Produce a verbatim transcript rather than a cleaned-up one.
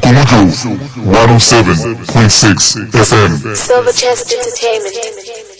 Studio one oh seven point six F M. Silver Chest Entertainment.